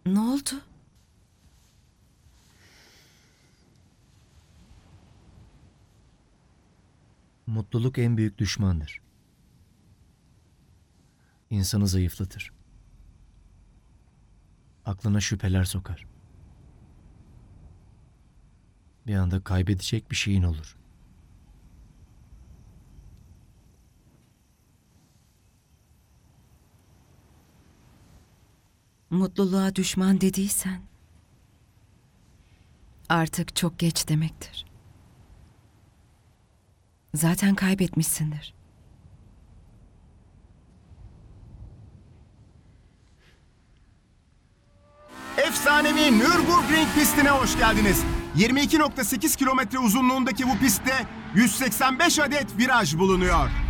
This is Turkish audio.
Ne oldu? Mutluluk en büyük düşmandır. İnsanı zayıflatır. Aklına şüpheler sokar. Bir anda kaybedecek bir şeyin olur. Mutluluğa düşman dediysen artık çok geç demektir. Zaten kaybetmişsindir. Efsanevi Nürburgring pistine hoş geldiniz. 22.8 kilometre uzunluğundaki bu pistte 185 adet viraj bulunuyor.